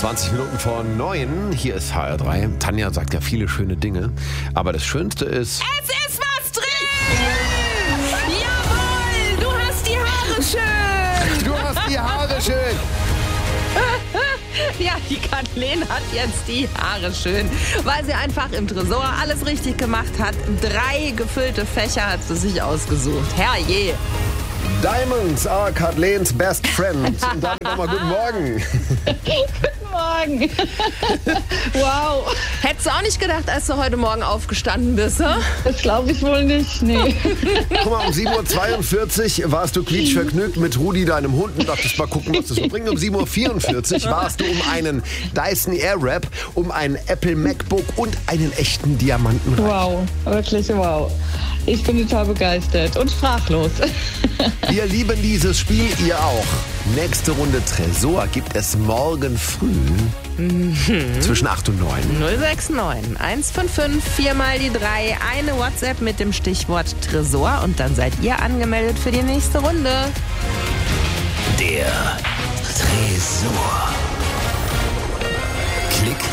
20 Minuten vor 9. Hier ist HR3. Tanja sagt ja viele schöne Dinge. Aber das Schönste ist... Es ist was drin! Jawohl! Du hast die Haare schön! Du hast die Haare schön! Ja, die Kathleen hat jetzt die Haare schön, weil sie einfach im Tresor alles richtig gemacht hat. 3 gefüllte Fächer hat sie sich ausgesucht. Herrje! Diamonds are Kathleen's best friend. Und damit nochmal guten Morgen. Guten Morgen. Wow. Hättest du auch nicht gedacht, als du heute Morgen aufgestanden bist, ne? Das glaube ich wohl nicht, nee. Guck mal, um 7.42 Uhr warst du quietschvergnügt mit Rudi, deinem Hund, und dachtest mal gucken, was das so bringt. Um 7.44 Uhr warst du um einen Dyson Airwrap, um ein Apple MacBook und einen echten Diamanten reich. Wow, wirklich wow. Ich bin total begeistert und sprachlos. Wir lieben dieses Spiel, ihr auch. Nächste Runde Tresor gibt es morgen früh zwischen 8 und 9. 069 155 4 mal die 3, eine WhatsApp mit dem Stichwort Tresor und dann seid ihr angemeldet für die nächste Runde. Der Tresor. Klick